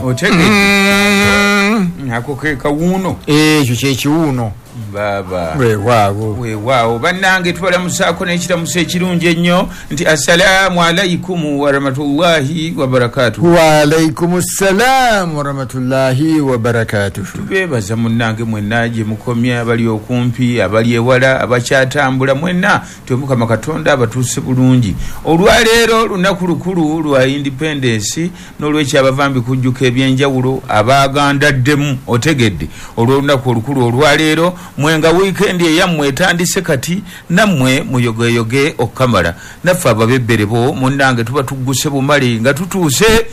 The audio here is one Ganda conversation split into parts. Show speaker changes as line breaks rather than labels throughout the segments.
ako ke kawuno
ekyo kyekiwuno
baba
weewaawo
bannange tubalamusaako n'ekiramuso ekirungi ennyo nti assalaamu alaikum warahmatullahi wabarakatuhu.
waalaikum ssalamu warahmatullahi wabarakatuhu.
tubeebaza munnange mwenna gye mukomya abali okumpi abali ewala abakyatambula mwenna Mukama Katonda abatuuse bulungi. Olwaleero lunaku lukulu lwa independence n'olwekyo abavambi kujjuka ebyenjawulo abaagandaddemu otegedde olw'olunaku olukulu olwaleero mwenga weekend eyammwe etandise kati nammwe muyogeyoge okamala naffe ababebberebo munnange tuba tugguse bumale nga tutuuse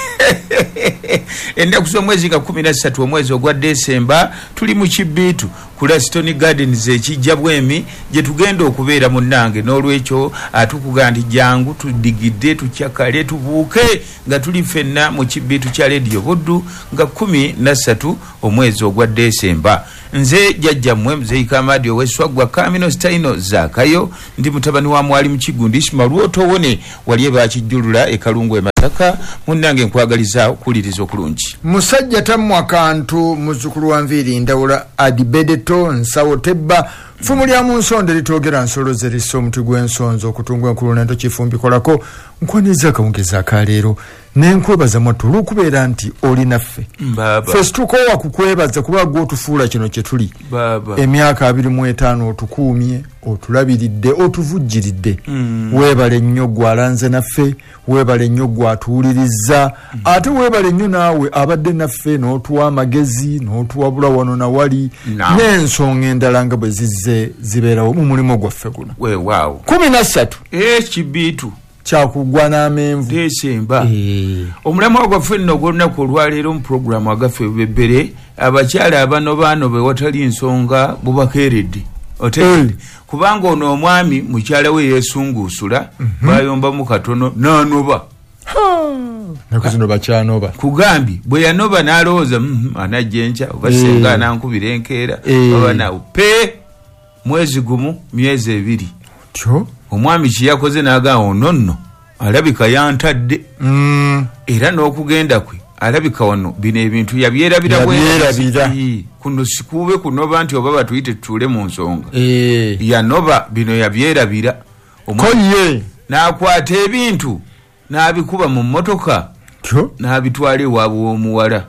ennaku z'omwezi nga 13 omwezi ogwa Desemba tuli mu Kibiitu ku Stony Gardens ekijja bwemi gye tugenda okubeera munnange n'olwekyo atukuga nti jangu tudigidde tukyakale tubuuke nga tuli ffenna mu Kibiitu kya Radio Buddu nga 13 omwezi ogwa Desemba. Nze jjajjammwe Mzee Kamadi ow'Esswaggwa Kamino Staino Zakayo ndi mutabani wa Mwalimu Kigundi Ismail wone waliye bakijjulula e Kalungu e Masaka munnange nkwagaliza okuliriza okulungi.
Musajja tammwa kantu muzzukulu wa Nviiri Ndawula Adibedeto Nsawo Tebba Fumu lya mu nsonda litogera nsolo zeriso omuti gw'ensonzo okutungwa enkulu nento kifumbi kolako nkwaniza akawungeza akaleero nenkwebaza mwattu olw'okubeera nti oli naffe ffe tukowa kukwebaza kuba gwe otufuula kino kye tuli emyaka 25 otukuumye otulabiridde otuvujjiridde weebale nnyo gwalanze naffe weebale nnyo gwatuwulirizza ate weebale nnyo naawe abadde naffe n'otuwa amagezi n'otuwabula wano na wali n'ensonga endala nga bwe zizze zibeerawo mu mulimo gwaffe guno.
Weewaawo
13
Kibiitu
kyakugwa n'amenvu
Desemba. Omulamwa gwaffe nno gw'olunaku olwaleero mu puroguramu agaffe bebbere abakyala abano be watali nsonga bubakeeredde otegedde kubanga ono omwami mukyala we yeesunguusula bayombamu katono n'anoba
nakuzino bakyanoba
kugambi bwe yanoba n'alowooza anajja enkya oba senga anankubira enkeera oba nawe pe mwezi gumu myezi 2
tyo
omwami kiyakoze n'agamba nonno alabika yantadde era n'okugenda kwe alabika wano bino ebintu yabyerabira kuno sikuube kunoba nti oba batuyite tutuule mu nsonga yanoba bino yabyerabira
koye
n'akwata ebintu n'abikuba mu mmotoka n'abitwala ewaabwe w'omuwala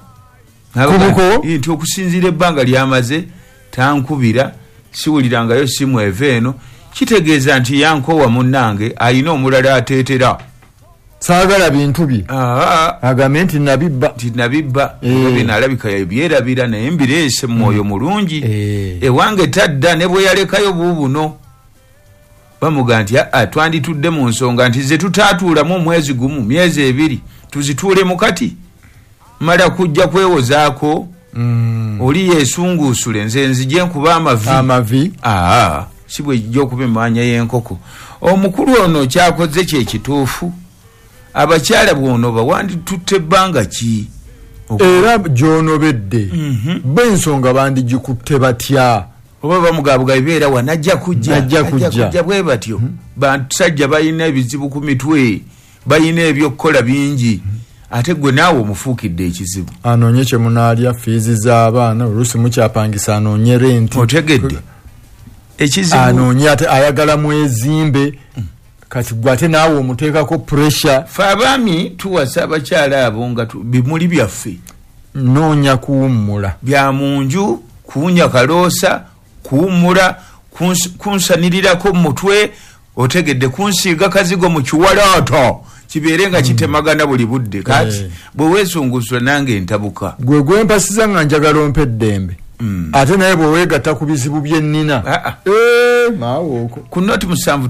nti okusinziira ebbanga lyamaze tankubira siwulirangayo simu eva eno kitegeeza nti yankowa munnange alina omulala ateetera
saagala bintu bye agambe nti nabibba bino alabika yabyerabira naye mbireese mu mwoyo mulungi ewange tadda ne bwe yalekayo buubuno bamuga nti twanditudde mu nsonga nti ze tutaatuulamu omwezi gumu myezi 2 tuzituule mu kati mala kujja kwewozaako oli yeesunguusule nze nzije nkuba amavi si bwe jjo okuba emmanya y'enkoko. Omukulu ono kyakoze kye kituufu abakyala bwonoba wanditutte ebbanga ki era gy'onobedde b'ensonga bandigikutte batya
oba bamugabuga ibeera wanajja kujja bwe batyo basajja balina ebizibu ku mitwe balina ebyokukola bingi ate gwe naawe omufuukidde ekizibu
anoonye kye munaalya fiizi z'abaana oluusi mukyapangisa anoonye renti
otegedde ekizibu
anoonye ate ayagala mwezimbe kati gwate naawe omuteekako pressure.
Fe abaami tuwasa abakyala abo nga bimuli byaffe
noonya kuwummula
bya munju kuwunya kaloosa kuwummula kunsanirirako mu mutwe otegedde kunsiiga kazigo mu kiwalaata kibeere nga kitemagana buli budde kati bwe weesunguusula nange ntabuka
gwe gwempasiza nga njagala ompe eddembe ate naye bwe weegatta ku bizibu byennina maawo okwo
ku noti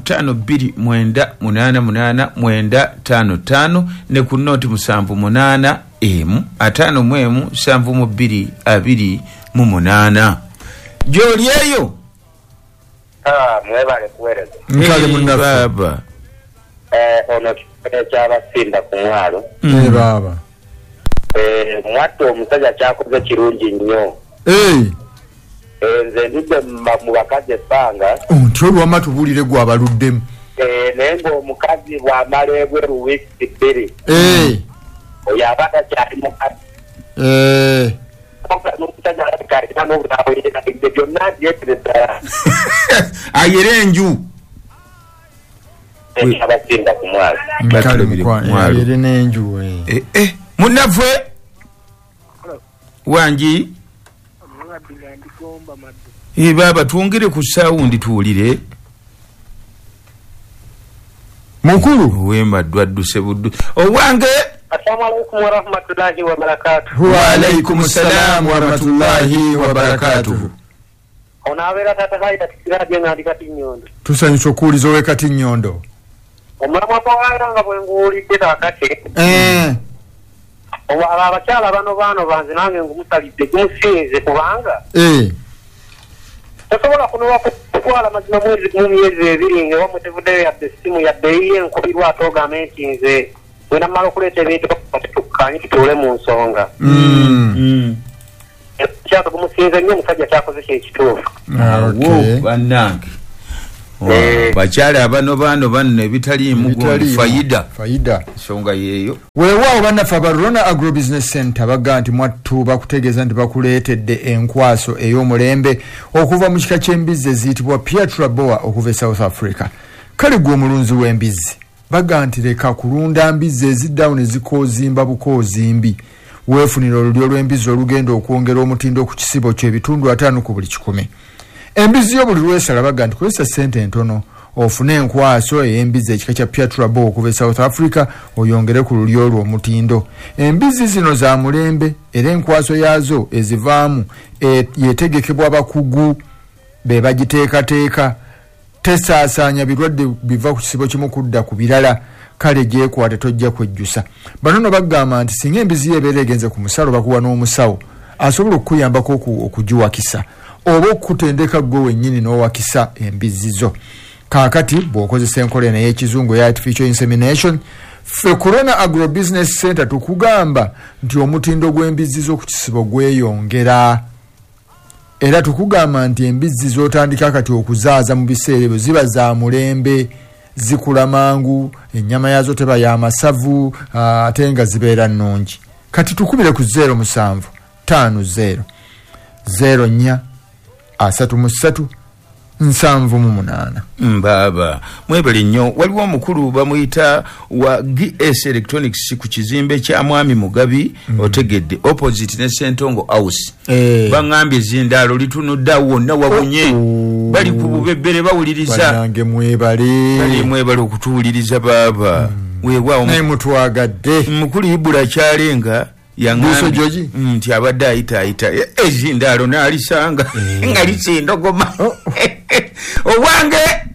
752888 ne ku noti 78 5M7228 gy'oli eyo
mwebale kuweereza
nkale munnaffe
ono ekyabasinda ku mwalo
baba
mwattu omusajja kyakoze kirungi nnyo nze ndidde mu bakazi ebbanga
nti olwama tubuulire gwe abaluddemu
naye ng'omukazi bw'amala ebweru wiiki 2 oyo aba takyali mukazi
ayerenju
abasinda ku mwalo
ayere n'enju
munnaffe wangi baba twongere ku sawundi tuwulire
mukulu
wembaddu adduse buddu owange.
Assalamu alaikum wa rahmatullahi wa barakatuh.
Wa alaikum assalam wa rahmatullahi wa barakatuh.
Onabera tata haida tikiraje ngandi kati nyondo.
Tusanyuso kulizo we kati nyondo.
Omulama pawala nga bwenguli teta akate. Owa abachala bano banze nange ngumusalidde kumusinze kubanga. Tasobola kunowa kukwala mazina mwezi ebiri nga wamutevude ya simu ya deiye nkubirwa atogamenti nze. Wena malo kulete bintu tukanye tutule mu nsonga. Kyako kumusinze nnyo musajja kyakoze ekituufu.
Bannange. Bakyala abano banno ebitali mugundu
faida
nsonga yeeyo.
Weewaawo bannaffe abalona Agro Business Center baga nti mwattu bakutegeeza nti bakuleetedde enkwaso ey'omulembe okuva mu kika ky'embizzi eziyitibwa Piatra Boa okuva e South Africa. Kale gwe omulunzi w'embizzi baga nti leka kulunda mbizzi eziddawo ne zikoozimba bukoozimbi. Weefunira olulyo lw'embizzi olugenda okwongera omutindo ku kisibo ky'ebitundu 5 ku buli 100. Embizzi y'obuli lwesala baga nti kozesa ssente entono ofune enkwaso ey'embizzi ekika kya Piatra Boa okuva e South Africa oyongere ku lulyo olwo omutindo. Embizzi zino za mulembe era enkwaso yaazo ezivaamu yetegekebwa abakugu be bagiteekateeka. Tesaasaanya birwadde biva ku kisibo kimu kudda ku birala. Kale gyekwate tojja kwejjusa. Bano bagamba nti singa embizzi ebeera egenze ku musalo bakuwa n'omusawo asobola okukuyambako okugiwakisa oba okutendeka gwe wennyini n'owakisa embizzi zo. Kaakati bw'okozesa enkola eno ey'ekizungu eya artificial insemination, ffe Corona Agro Business Center tukugamba nti omutindo gw'embizzi zo ku kisibo gweyongera. Era tukugamba nti embizzi z'otandika kati okuzaaza mu biseera ebyo ziba za mulembe, zikula mangu, ennyama yazo teba ya masavu, ate nga zibeera nnungi. Kati tukubire ku 07 50 04 33 78.
Baba mwebale nnyo. Waliwo omukulu bamuyita wa GS Electronics ku kizimbe kya Mwami Mugabi otegedde opposite ne Sentongo House. Bangambye zindaalo litunudda wonna wabunye bali ku bubebere bawuliriza.
Banange mwebale okutuwuliriza baba. Weewaawo naye mutwagadde. Mukulu Ibula Kyalenga
Buso Joji nti abadde ayita ezindaalo n'alisanga nga lisindogoma. Owange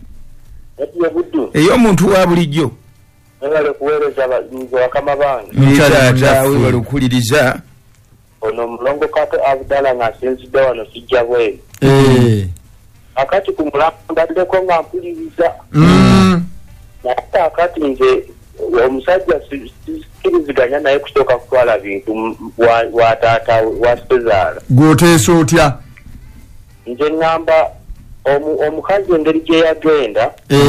ey'omuntu wa bulijjo
webale kuweereza wakama bange
webale okuwuliriza
ono mulongo Kato Abdala ng'asinzidde wano kijja bweru akati ku mulambo mbaddeko nga mpuliriza naye akati nze omusajja sikiriziganya naye kusooka kutwala bintu wa taata wa Sezaala.
Gw'oteesa otya?
Nze ngamba omukazi engeri gye yagenda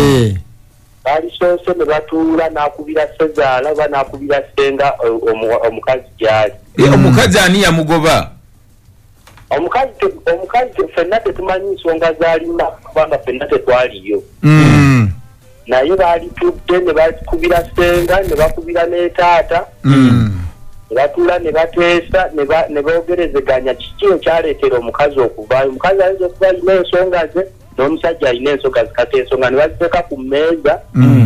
balisoose ne batuula n'akubira Sezaala oba n'akubira senga omukazi gy'ali.
Omukazi ani yamugoba?
Omukazi ffenna tetumanyi nsonga z'alina kubanga ffenna tetwaliyo. Naye baalitudde ne bakubira senga ne bakubira ne taata ne batuula ne bateesa ne boogerezeganya kiki ekyaleetera omukazi okuvaayo. Omukazi ayinza okuba alina ensonga ze n'omusajja alina ensonga zikata ensonga ne baziteeka ku mmeeza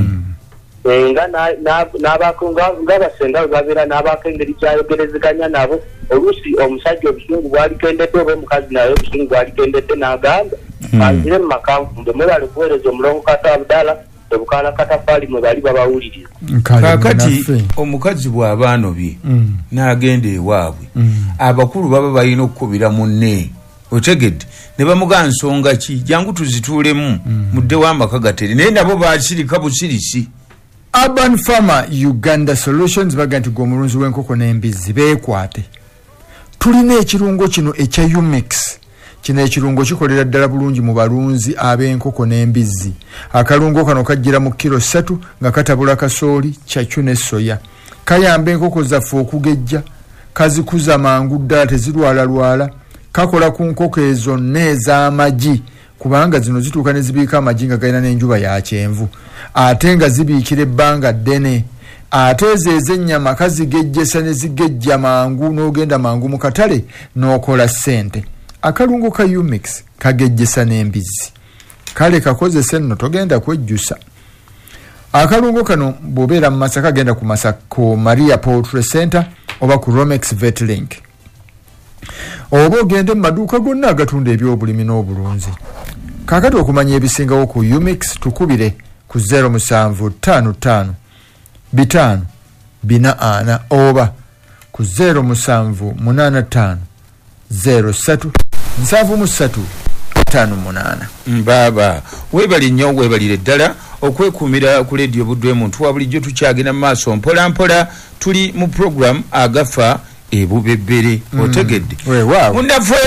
ng'abasenga bwe babeera n'abaako engeri gyayogerezeganya nabo. Oluusi omusajja obusungu bwalikendedde oba omukazi naye obusungu bwalikendedde n'agamba anzire mu maka nfumbe mwebale kuweereza omulongo Kato Abdala ebukala katafaali mwe bali babawuliriza.
Kaakati omukazi bw'abaanobye n'agenda ewaabwe abakulu baba balina okukubira munne otegedde ne bamuga nsonga ki jangu tuzituulemu muddewo amaka gatere naye nabo basirika busirisi.
Urban Farmer Uganda Solutions baga nti gw'omulunzi w'enkoko n'embizzi beekwate. Tulina ekirungo kino ekya Umix. Kino ekirungo kikolera ddala bulungi mu balunzi ab'enkoko n'embizzi. Akalungo kano kajjira mu kilo 3 nga katabula kasooli, kyakyo ne soya. Kayamba enkoko zaffe okugejja, kazikuza mangu ddala tezirwala kakola ku nkoko ezo n'ez'amagi kubanga zino zituuka ne zibiika amagi nga galina n'enjuba ya kyenvu ate nga zibiikira ebbanga ddene ate ezo ez'ennyama kazigejjesa ne zigejja mangu n'ogenda mangu mu katale n'okola ssente. Akalungo ka Umix kagejjesa n'embizzi kale kakozese nno togenda kwejjusa. Akalungo kano bw'obeera mu Masaka genda ku Masako Maria Poultry Center oba ku Romex Vet Link oba ogende mu maduuka gonna agatunda ebyobulimi n'obulunzi. Kaakati okumanya ebisingawo ku Umix tukubire ku 0755 bitano bina ana oba ku 0785 03 7 58.
Baba webali nnyo webalire ddala okwekumira ku radio Budwe muntu wa bulijjo tukyagenda mu maaso mpola mpola tuli mu program agafa ebubebere otegedde munaffe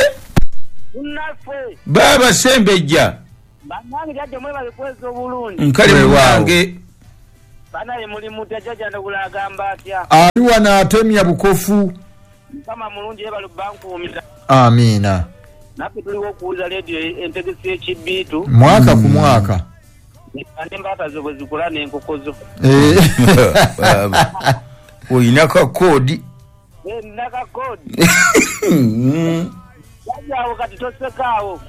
baba Sembejja
banange jajja mwebale kweza obulungi
nkale wange
banaye muli mutajaja ndagula agamba atya
aliwa na atemya bukofu
kama mulungi ebalo bankuumira.
Amina.
Nape tuliwo kuuza radio entegesi ekibitu
mwaka ku mwaka
mbata zo zikulana enkokozo
oyinaka kodi
naka kodi yajawo kati tosekaawo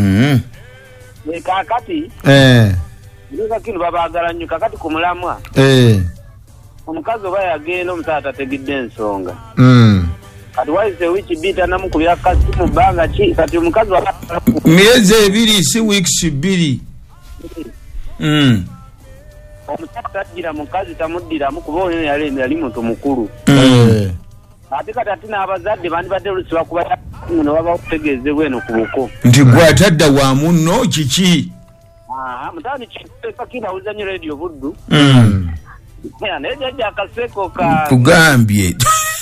kakati nika kino babagala nnyo kakati ku mulamwa omukazi oba yagenda omusala tategedde ensonga kati waize wiki bita namukubira kasimu banga ki kati omukazi wa
myezi 2 si weeks 2
omusala tajira mukazi tamuddira mukuba oyo yali muntu mukulu ate kati atina abazadde bandibadde olusiba kuba muno baba okutegeezebwa eno ku buko
nti gwatadda wa munno kiki
mutani kiteeka kinawuliza nnyo radio Buddu nejajja akaseko ka
tugambye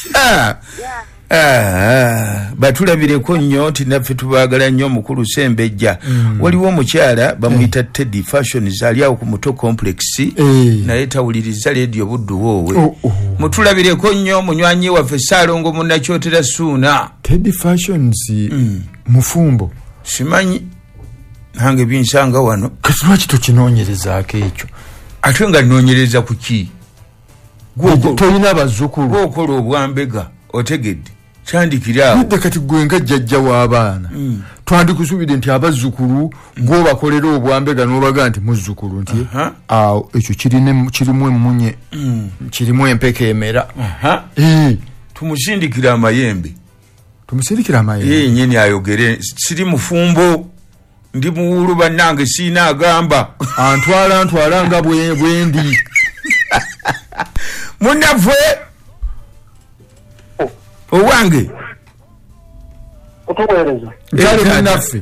batulabireko nnyo nti naffe tubaagala nnyo mukulu Sembejja waliwo omukyala bamuyita Teddy Fashions ali awo ku Muto Complex naye tawuliriza radio Buddu woowe mutulabireko nnyo munywanyi waffe Saalongo munnakyotera Suuna.
Teddy Fashions mufumbo
simanyi nange binsanga wano
kati lwaki tokinoonyerezaako ekyo
ate nga nnoonyereza ku ki
tolina bazzukulu
gwokola obwambega otegedde kyandikiraawo
kati gwe nga jjajja w'abaana twandikusuubidde nti abazzukulu gw'obakolera obwambega n'obaga nti muzzukulu nti awo ekyo kirimu emmunye kirimu empeka emera
tumusindikira amayembe
nyini
ayogere siri mufumbo ndi muwulu bannange siina agamba
antwala nga bwendi
munaffe owange
otuweereza
kale munaffe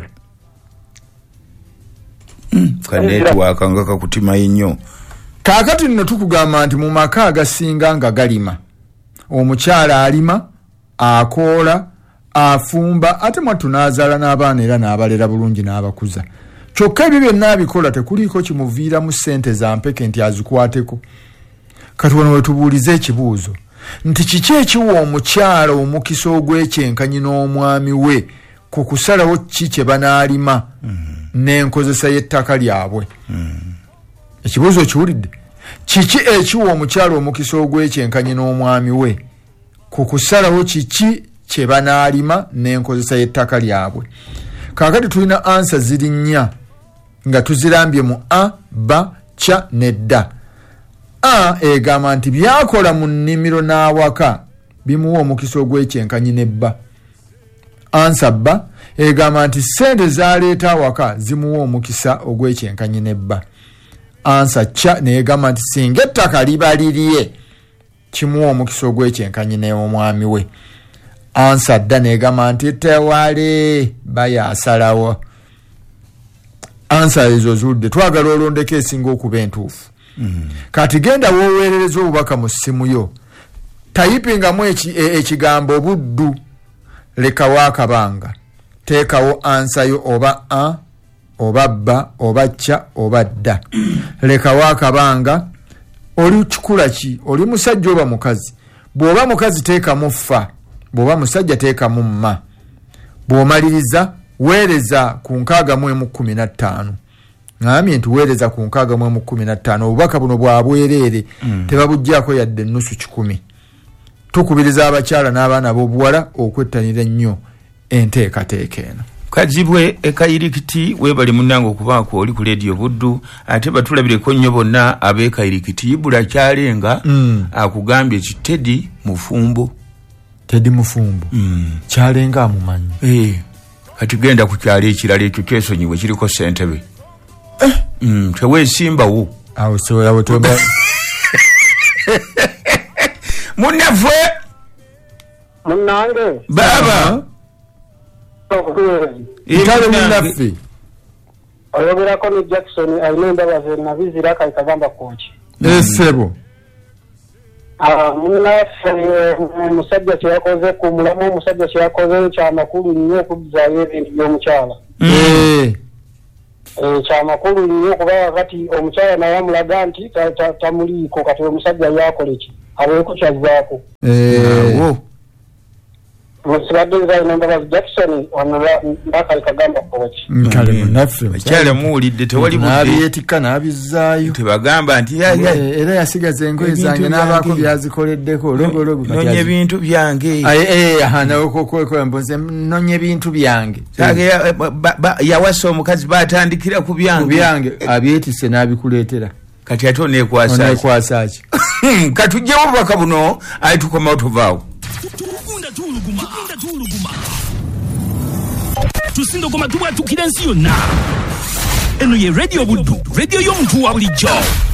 kanetwaka nga kakutima nnyo.
Kaakati nno tukugamba nti mu maka agasinga nga galima omukyala alima akoola afumba ate mwattu n'azaala n'abaana era n'abalera bulungi n'abakuza kyokka ebyo byonna abikola tekuliiko kimuviiramu ssente za mpeke nti azikwateko. Kati wano wetubuulize ekibuuzo nti kiki ekiwa omukyala omukisa ogw'ekyenkanyi n'omwami we ku kusalawo ki kye banaalima n'enkozesa y'ettaka lyabwe? Ekibuuzo kiwulidde? Kiki ekiwa omukyala omukisa ogw'ekyenkanyi n'omwami we ku kusalawo kiki kye banaalima n'enkozesa y'ettaka lyabwe? Kaakati tulina ansa ziri nnya nga tuzirambye mu A, B, C ne D. A egamba nti byakola mu nnimiro n'awaka bimuwa omukisa ogw'ekyenkanyi ne B. Ansa B egamba nti ssente zaleeta awaka zimuwa omukisa ogw'ekyenkanyi ne B. Ansa C negamba nti singa ettaka liba lirye kimuwa omukisa ogw'ekyenkanyi n'omwami we. Ansa D negamba nti tewale bayasalawo. Ansa ezo zuludde twagala olondeko esinga okuba entuufu. Kati genda wooweerereza obubaka mu ssimu yo tayipingamu ekigambo Buddu lekawo akabanga teekawo ansa yo oba A oba B oba C oba D. Lekawo akabanga oli kikula ki oli musajja oba mukazi. Bw'oba mukazi teekamu F bw'oba musajja teeka mu mma bw'omaliriza weereza ku 615 ngambye nti weereza ku 615 obubaka buno bwa bwereere tebabuggyako yadde ennusu 100 tukubiriza abakyala n'abaana b'obuwala okwettanira ennyo enteekateeka eno
kazibwe ekayirikiti webali munango okubaako oli ku radio Buddu ate batulabireko nnyo bonna ab'ekayirikiti Ibula Kyalenga akugambye ki Teddy Mufumbo
Kyalenga amumanyi
kati genda ku kyalo ekirala ekyo kyesonyiwe kiriko ssentebe teweesimbawo
awo soyawo toba
munnaffe
munnange
baba
itale munnaffe
oyogerako ne Jackson alina embabazi nabizira kagamba koki
esebo
munnaffe omusajja kyeyakoze ku mulamu omusajja kyeyakoze kyamakulu nnyo okuzzaayo ebintu by'omukyala kyamakulu nnyo kuba wakati omukyala naye amulaga nti tamuliiko kati omusajja yakola ki abeeko kyazzaako musibadde nzalina mbabazi Jackson mbakali kagamba koki
kale munnaffe
akyala muwulidde tewali
buddeyeetikka n'abizzaayo
tebagamba nti
era yasigaza engoye zange n'abaako byazikoleddeko
nonya ebintu byange
nonya ebintu byange
yawasa omukazi batandikira ku byange
abyetisse n'abikuleetera
kati ate oneekwasa ki katujjewo obubaka buno ayi tukomawo tuvaawo
tusindogoma tubwatukira ensi yonna eno ye radio Buddu radio y'omuntu wa bulijjo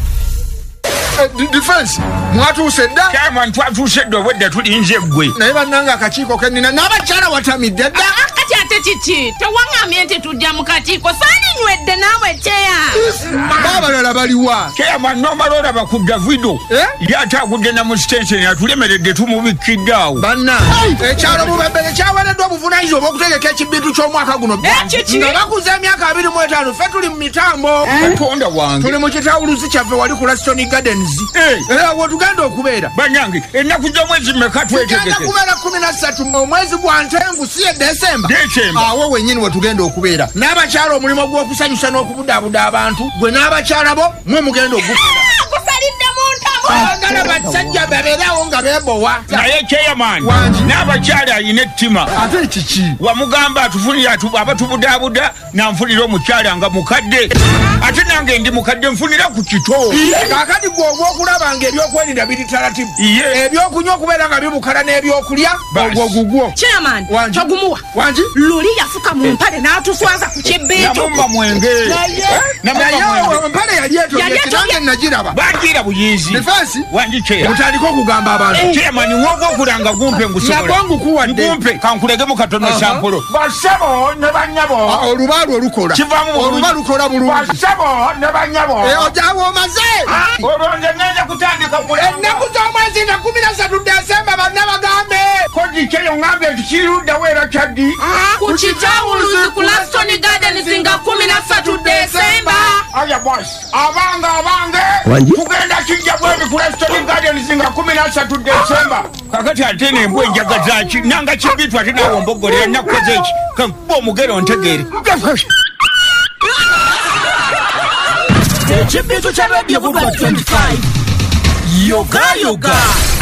defense mwatuuse dda
kyama ntwatuuse dda obwedda tulinze ggwe
naye bannanga akakiiko kennina n'abakyala watamidde dda
kati ate kiki tewaŋŋambye nti tujja mu kakiiko saninywedde naawe kyeya
baabalala baliwa
kyama nomala olaba ku Davido lyatagudde na mu sitenseni atulemeredde tumubikidde awo
banna ekyalo Bubembere kyaweereddwa obuvunaanyizibwa obw'okutegeka ekibintu ky'omwaka guno nga bakuza emyaka 25 ffe tuli mu mitambo
mutonda wange
tuli mu kitawuluzi kyaffe wali ku Laston Gardens wo tugenda okubeera
banyange ennaku z'omwezi mmeka twetegeke
kubeera 13 omwezi gwa Ntenvu si ye Desemba awo wennyini we tugenda okubeera n'abakyala omulimu gw'okusanyusa n'okubudaabuda abantu gwe n'abakyala bo mwe mugenda ogukola
kusalidde mu ntabo
agala basajja babeerawo nga beebowa
naye kyeyamaani n'abakyala alina ettima
ate kiki
wamugamba atufunira abatubudaabuda nanfunira omukyala nga mukadde ate nange ndi mukadde nfunira ku kito
kaakati gwe ogw'okulaba nga ebyokwerinda biri talatibu ebyokunywa okubeera nga bibukala n'ebyokulya ogwo gugwo
chairman togumuwa
wangi
luli yafuka mu mpale n'atuswaza ku kibbiitu
namumba mwenge
empale yali etobye nange nagiraba
bagira buyizi
defense
wangi kyeya
mutandika okugamba abantu
chairman wogwokulanga gumpe ngusobola
nagwangu kuwadde
gumpe kankulegemu katono sampolo basebo ne banyabo
olubalu olukola olubalu lukola bulungi
basebo ne banyabo
ojawo omaze
olonje ngenda kutandika kule
ennaku z'omwezi nga 13 Desemba banna bagambe
kodi kyeyo ngambe nti kirudda weera kyaddi
ku kitawuluzi ku Laston Gardens nga 13 Desemba
aya boss abange tugenda kijja bwebi ku Laston Gardens nga 13 Desemba kakati ate nembwe enjaga zaki nanga kibitwa ate nawo mbogolera nakoze eki kankuba omugero ntegeere
ekibintu kya radio Buddu 25 yoga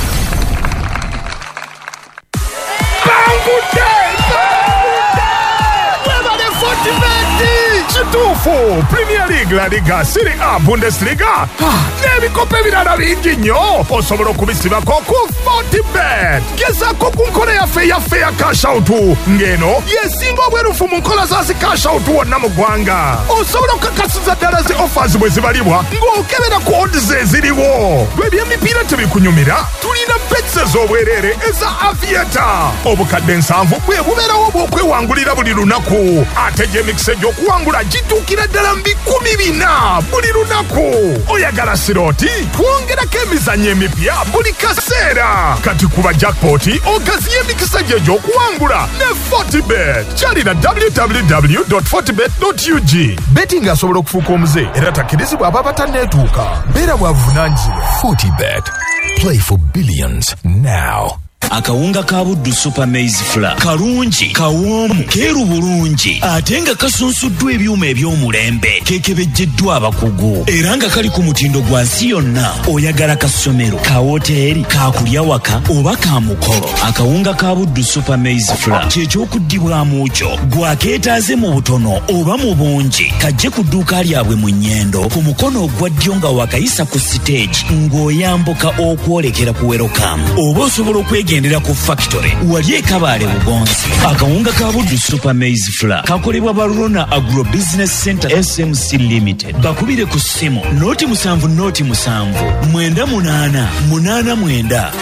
kituufu Premier League, La Liga, Serie A, Bundesliga n'ebikopo ebirala bingi nnyo osobola okubisibako ku Fortibet. Gezaako ku nkola yaffe ya cash out ng'eno yesinga obwerufu mu nkola zaasi cash out wonna mu ggwanga. Osobola okukakasiza ddala zi offers bwe zibalibwa ng'okebera ku odds eziriwo. Bwe by'emipiira tebikunyumira tulina bets ez'obwereere eza Aviator. Obukadde 7 bwe bubeerawo bw'okwewangulira buli lunaku ate gy'emikisa egy'okuwangula gituukira ddala mu 400 buli lunaku. Oyagala siroti twongerako emizannyo emipya buli kaseera kati kuba jackpoti ogaziya emikisa gye egy'okuwangula ne Fortibet. Kyalina www.fortibet.ug. Betting asobola okufuuka omuze era takkirizibwa aba batanneetuuka. Beera bwavunaanyizibwa. Fortibet. Play for billions now.
Akawunga ka Buddu Super Maize Flour kalungi kawoomu keeru bulungi ate nga kasunsuddwa ebyuma eby'omulembe keekebejjeddwa abakugu era nga kali ku mutindo gwa nsi yonna. Oyagala ka ssomero, ka woteeri, ka kulya waka oba ka mukolo, akawunga ka Buddu Super Maize Flour ky'ekyokuddibwamu kyo. Gwakeetaaze mu butono oba mu bungi kajje ku dduuka lyabwe mu Nnyendo ku mukono ogwa ddyo nga wakayisa ku stage ng'oyambuka okwolekera ku Welcome oba osobola okwegendera ku factory wali e Kabale Bugonzi. Akawunga ka Buddu Super Maize Flour kakolebwa ba Rona Agro Business Center SMC Limited. Bakubire ku ssimu noti 7 noti 7 98 89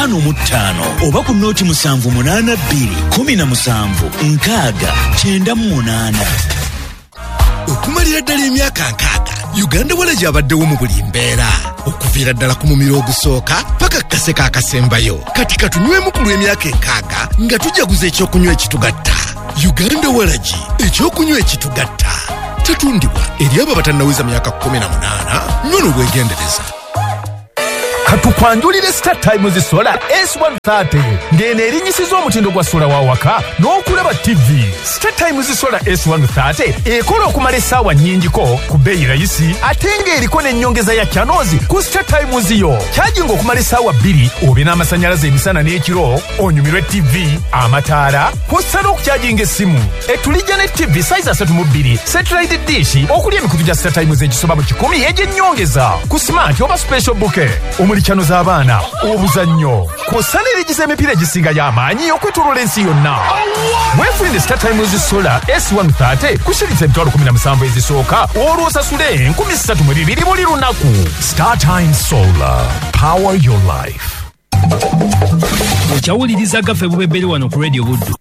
55 oba ku noti 7 82 17 nkaaga 98.
Okumalira ddala emyaka 6 Uganda Village abaddewo mu buli mbeera okuviira ddala ku mumiro ogusooka paka kaseka akasembayo. Kati katunywemu ku lw'emyaka 6 nga tujaguza ekyokunywa ekitugatta. Uganda Village ekyokunywa ekitugatta tetundibwa eri abo abatannaweza myaka 18 nyono bwegendereza.
Katukwanjulire Star Times Solar S130 ngene erinyisiza omutindo gwa sola wa waka n'okulaba TV. Star Times Solar S130 ekola okumala essaawa nnyingiko ku bbeeyi rayisi ate ng'eriko n'ennyongeza ya kyanozi ku Star Times yo. Kyajinga okumala essaawa 2 obe n'amasannyalaze emisana n'ekiro onyumirwe TV, amataala, kw'ossa n'okukyajinga essimu. Etulijja ne TV size 32 satellite dish okuli emikutu gya Star Times egisoba mu 10 egy'ennyongeza ku smart oba special bouquet. Chano z'abaana obuzannyo kw'ossa n'erigiza emipiira egisinga y'amaanyi okwetooloola ensi yonna. Weefunire Star Times Solar S130 kusiritsa emitwalo 17 ezisooka olwo osasule 3200 buli lunaku. Star Times Solar, power your life.
Okyawuliriza Gaffe Bubebere wano ku Radio Buddu.